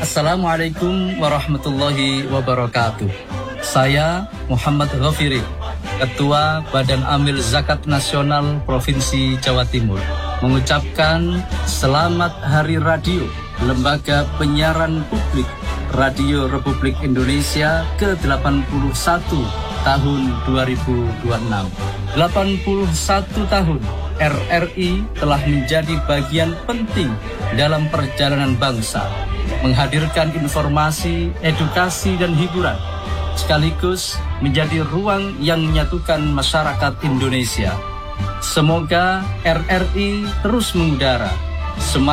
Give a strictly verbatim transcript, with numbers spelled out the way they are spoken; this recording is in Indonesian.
Assalamualaikum warahmatullahi wabarakatuh. Saya Muhammad Ghafiri, Ketua Badan Amil Zakat Nasional Provinsi Jawa Timur, mengucapkan Selamat Hari Radio Lembaga Penyiaran Publik Radio Republik Indonesia ke delapan puluh satu tahun dua ribu dua puluh enam. delapan puluh satu tahun R R I telah menjadi bagian penting dalam perjalanan bangsa, menghadirkan informasi, edukasi, dan hiburan, sekaligus menjadi ruang yang menyatukan masyarakat Indonesia. Semoga R R I terus mengudara, semakin